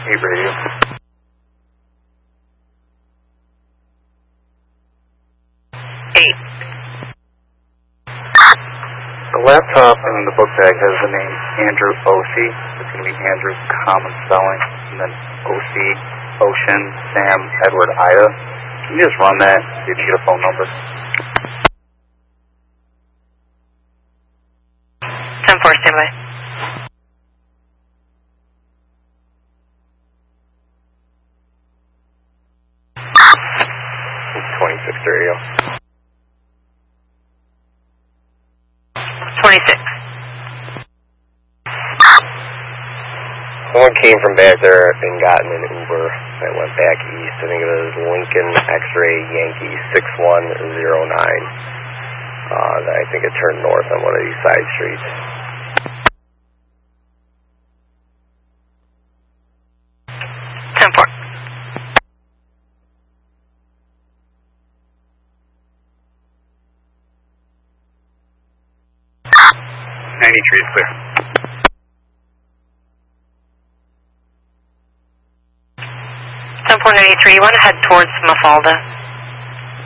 8 radio. The laptop in the book bag has the name Andrew O.C. It's going to be Andrew common spelling, and then O.C. Ocean Sam Edward Ida. Can you just run that? Did you get a phone number? 10-4, stand by. It's 26 radio. 26. Someone came from back there and got in an Uber that went back east. I think it was Lincoln X-Ray Yankee 6109. I think it turned north on one of these side streets. Trees clear. 10-493, you want to head towards Mafalda.